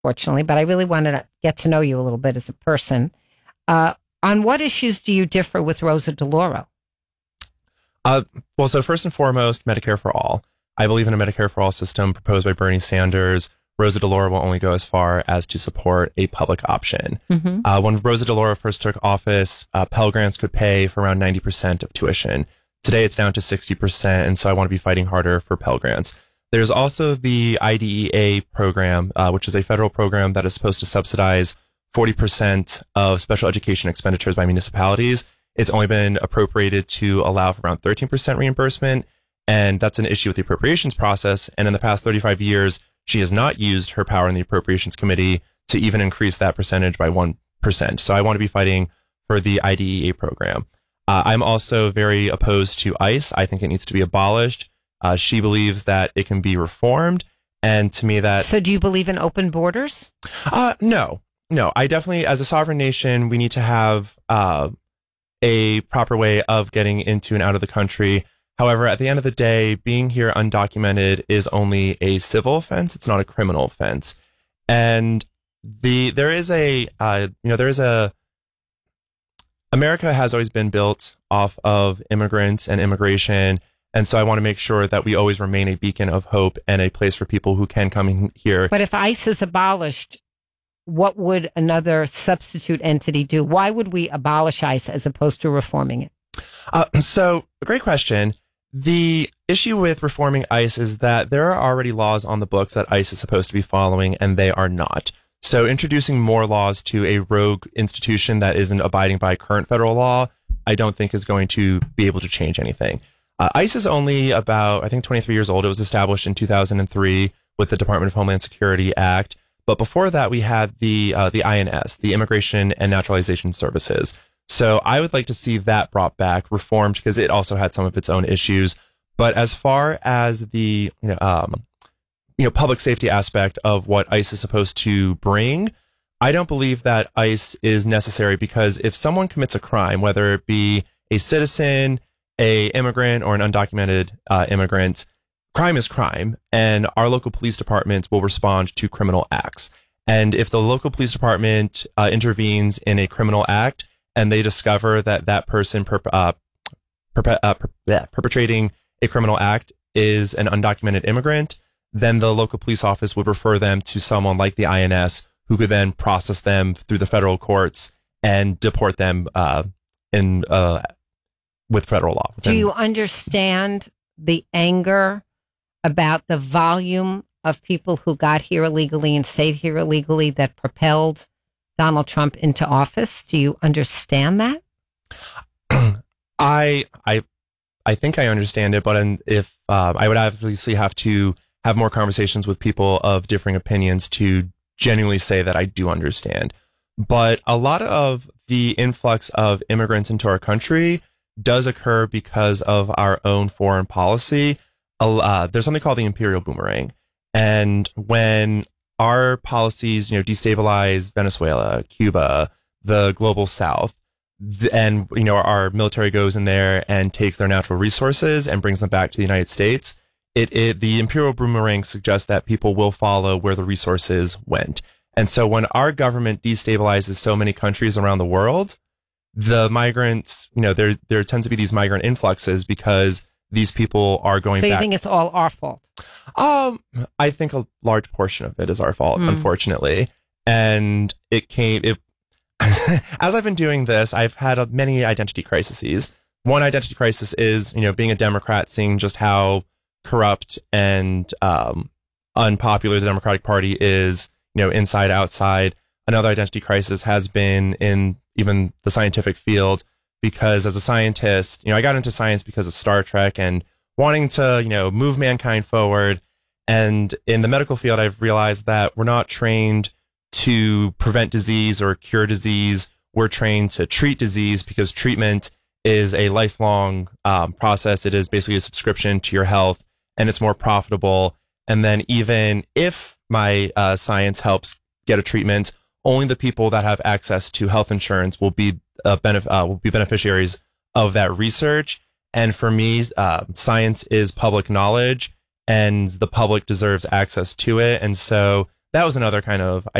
fortunately, but I really wanted to get to know you a little bit as a person. On what issues do you differ with Rosa DeLauro? Well, so first and foremost, Medicare for all. I believe in a Medicare for all system proposed by Bernie Sanders. Rosa DeLauro will only go as far as to support a public option. Mm-hmm. When Rosa DeLauro first took office, Pell Grants could pay for around 90% of tuition. Today, it's down to 60%, and so I want to be fighting harder for Pell Grants. There's also the IDEA program, which is a federal program that is supposed to subsidize 40% of special education expenditures by municipalities. It's only been appropriated to allow for around 13% reimbursement, and that's an issue with the appropriations process. And in the past 35 years, she has not used her power in the Appropriations Committee to even increase that percentage by 1%. So I want to be fighting for the IDEA program. I'm also very opposed to ICE. I think it needs to be abolished. She believes that it can be reformed. And to me that... So do you believe in open borders? No. I definitely, as a sovereign nation, we need to have a proper way of getting into and out of the country. However, at the end of the day, being here undocumented is only a civil offense. It's not a criminal offense. And America has always been built off of immigrants and immigration. And so I want to make sure that we always remain a beacon of hope and a place for people who can come in here. But if ICE is abolished, what would another substitute entity do? Why would we abolish ICE as opposed to reforming it? So, great question. The issue with reforming ICE is that there are already laws on the books that ICE is supposed to be following, and they are not. So introducing more laws to a rogue institution that isn't abiding by current federal law, I don't think is going to be able to change anything. ICE is only about, I think, 23 years old. It was established in 2003 with the Department of Homeland Security Act. But before that, we had the INS, the Immigration and Naturalization Services. So I would like to see that brought back, reformed, because it also had some of its own issues. But as far as the public safety aspect of what ICE is supposed to bring, I don't believe that ICE is necessary, because if someone commits a crime, whether it be a citizen, a immigrant, or an undocumented immigrant, crime is crime, and our local police departments will respond to criminal acts. And if the local police department intervenes in a criminal act and they discover that that person perpetrating a criminal act is an undocumented immigrant, then the local police office would refer them to someone like the INS, who could then process them through the federal courts and deport them with federal law. Do you understand the anger about the volume of people who got here illegally and stayed here illegally that propelled Donald Trump into office? Do you understand that? I think I understand it, but if I would obviously have to have more conversations with people of differing opinions to genuinely say that I do understand. But a lot of the influx of immigrants into our country does occur because of our own foreign policy. There's something called the imperial boomerang. And when our policies, destabilize Venezuela, Cuba, the global South, and, our military goes in there and takes their natural resources and brings them back to the United States, the imperial boomerang suggests that people will follow where the resources went. And so when our government destabilizes so many countries around the world, the migrants, there tends to be these migrant influxes because these people are going back. So you think it's all our fault? I think a large portion of it is our fault, unfortunately. And as I've been doing this, I've had many identity crises. One identity crisis is, being a Democrat, seeing just how corrupt and unpopular the Democratic Party is, inside, outside. Another identity crisis has been in even the scientific field, because as a scientist, I got into science because of Star Trek and wanting to, move mankind forward. And in the medical field, I've realized that we're not trained to prevent disease or cure disease. We're trained to treat disease, because treatment is a lifelong process. It is basically a subscription to your health, and it's more profitable. And then even if my science helps get a treatment, only the people that have access to health insurance will be beneficiaries of that research. And for me, science is public knowledge, and the public deserves access to it. And so that was another kind of